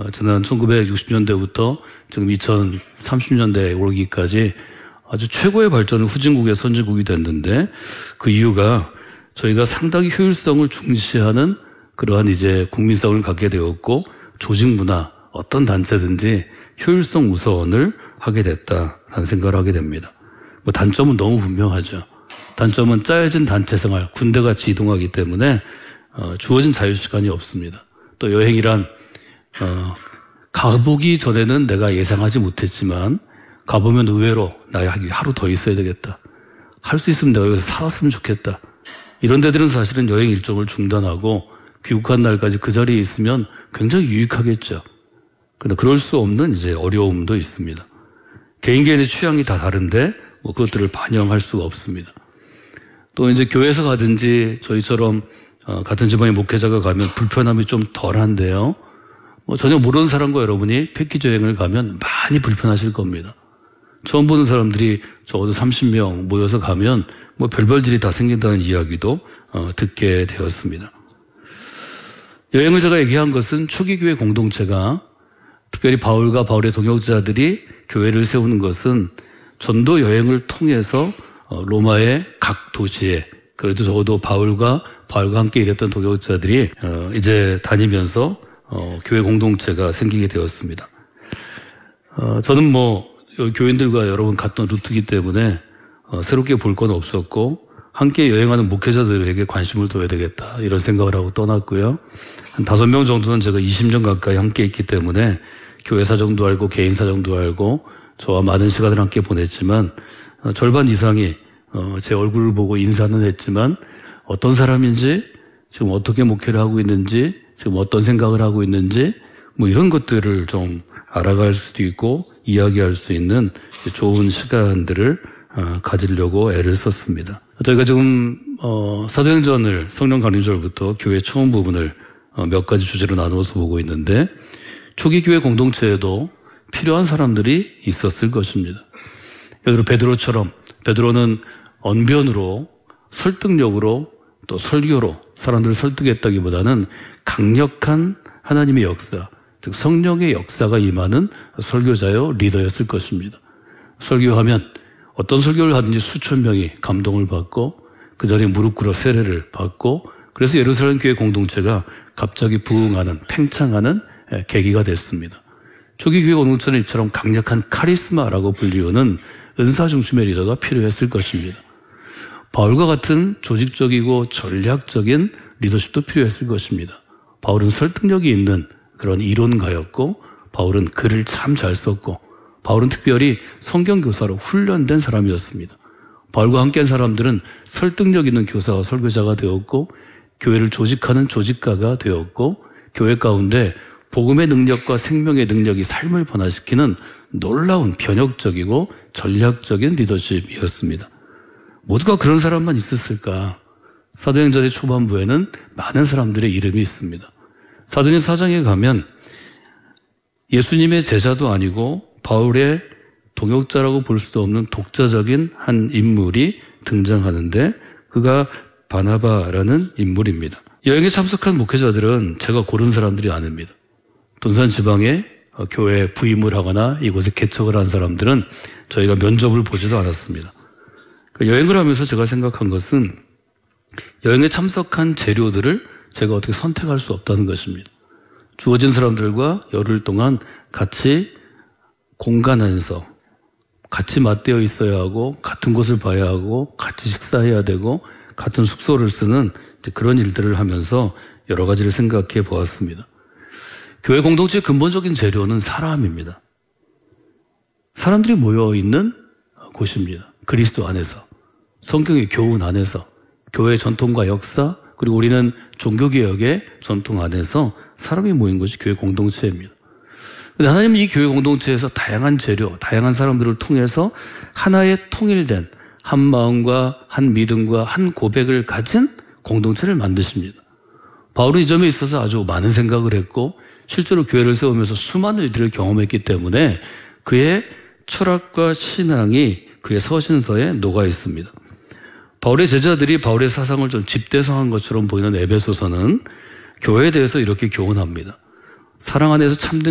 지난 1960년대부터 지금 2030년대에 오르기까지 아주 최고의 발전을 후진국의 선진국이 됐는데, 그 이유가 저희가 상당히 효율성을 중시하는 그러한 이제 국민성을 갖게 되었고, 조직 문화, 어떤 단체든지 효율성 우선을 하게 됐다라는 생각을 하게 됩니다. 뭐 단점은 너무 분명하죠. 단점은 짜여진 단체 생활, 군대같이 이동하기 때문에 주어진 자유시간이 없습니다. 또 여행이란 가보기 전에는 내가 예상하지 못했지만 가보면 의외로 나 여기 하루 더 있어야 되겠다. 할 수 있으면 내가 여기서 살았으면 좋겠다. 이런 데들은 사실은 여행 일정을 중단하고 귀국한 날까지 그 자리에 있으면 굉장히 유익하겠죠. 그런데 그럴 수 없는 이제 어려움도 있습니다. 개인의 취향이 다 다른데 뭐 그것들을 반영할 수가 없습니다. 또 이제 교회에서 가든지 저희처럼 같은 지방의 목회자가 가면 불편함이 좀 덜한데요. 뭐 전혀 모르는 사람과 여러분이 패키지 여행을 가면 많이 불편하실 겁니다. 처음 보는 사람들이 적어도 30명 모여서 가면 뭐 별별들이 다 생긴다는 이야기도 듣게 되었습니다. 여행을 제가 얘기한 것은 초기 교회 공동체가, 특별히 바울과 바울의 동역자들이 교회를 세우는 것은 전도 여행을 통해서 로마의 각 도시에, 그래도 적어도 바울과 함께 일했던 동역자들이 이제 다니면서 교회 공동체가 생기게 되었습니다. 저는 뭐 교인들과 여러 번 갔던 루트이기 때문에 새롭게 볼 건 없었고, 함께 여행하는 목회자들에게 관심을 둬야 되겠다 이런 생각을 하고 떠났고요. 한 5명 정도는 제가 20년 가까이 함께 있기 때문에 교회 사정도 알고 개인 사정도 알고 저와 많은 시간을 함께 보냈지만, 절반 이상이 제 얼굴을 보고 인사는 했지만 어떤 사람인지, 지금 어떻게 목회를 하고 있는지, 지금 어떤 생각을 하고 있는지, 뭐 이런 것들을 좀 알아갈 수도 있고 이야기할 수 있는 좋은 시간들을 가지려고 애를 썼습니다. 저희가 지금 사도행전을 성령 강림절부터 교회 처음 부분을 몇 가지 주제로 나누어서 보고 있는데, 초기 교회 공동체에도 필요한 사람들이 있었을 것입니다. 예를 들어 베드로처럼, 베드로는 언변으로, 설득력으로, 또 설교로 사람들을 설득했다기보다는 강력한 하나님의 역사, 즉 성령의 역사가 임하는 설교자요 리더였을 것입니다. 설교하면 어떤 설교를 하든지 수천 명이 감동을 받고 그 자리에 무릎 꿇어 세례를 받고, 그래서 예루살렘 교회 공동체가 갑자기 부흥하는, 팽창하는 계기가 됐습니다. 초기 교회 공동체는 이처럼 강력한 카리스마라고 불리우는 은사 중심의 리더가 필요했을 것입니다. 바울과 같은 조직적이고 전략적인 리더십도 필요했을 것입니다. 바울은 설득력이 있는 그런 이론가였고, 바울은 글을 참 잘 썼고, 바울은 특별히 성경교사로 훈련된 사람이었습니다. 바울과 함께한 사람들은 설득력 있는 교사와 설교자가 되었고, 교회를 조직하는 조직가가 되었고, 교회 가운데 복음의 능력과 생명의 능력이 삶을 변화시키는 놀라운 변혁적이고 전략적인 리더십이었습니다. 모두가 그런 사람만 있었을까? 사도행전의 초반부에는 많은 사람들의 이름이 있습니다. 사도행전 4장에 가면 예수님의 제자도 아니고 바울의 동역자라고 볼 수도 없는 독자적인 한 인물이 등장하는데, 그가 바나바라는 인물입니다. 여행에 참석한 목회자들은 제가 고른 사람들이 아닙니다. 돈산 지방에 교회 부임을 하거나 이곳에 개척을 한 사람들은 저희가 면접을 보지도 않았습니다. 여행을 하면서 제가 생각한 것은 여행에 참석한 재료들을 제가 어떻게 선택할 수 없다는 것입니다. 주어진 사람들과 열흘 동안 같이 공간 안에서 같이 맞대어 있어야 하고, 같은 곳을 봐야 하고, 같이 식사해야 되고, 같은 숙소를 쓰는 그런 일들을 하면서 여러 가지를 생각해 보았습니다. 교회 공동체의 근본적인 재료는 사람입니다. 사람들이 모여있는 곳입니다. 그리스도 안에서, 성경의 교훈 안에서, 교회의 전통과 역사, 그리고 우리는 종교개혁의 전통 안에서 사람이 모인 것이 교회 공동체입니다. 그런데 하나님은 이 교회 공동체에서 다양한 재료, 다양한 사람들을 통해서 하나의 통일된 한 마음과 한 믿음과 한 고백을 가진 공동체를 만드십니다. 바울은 이 점에 있어서 아주 많은 생각을 했고, 실제로 교회를 세우면서 수많은 일들을 경험했기 때문에 그의 철학과 신앙이 그의 서신서에 녹아 있습니다. 바울의 제자들이 바울의 사상을 좀 집대성한 것처럼 보이는 에베소서는 교회에 대해서 이렇게 교훈합니다. 사랑 안에서 참된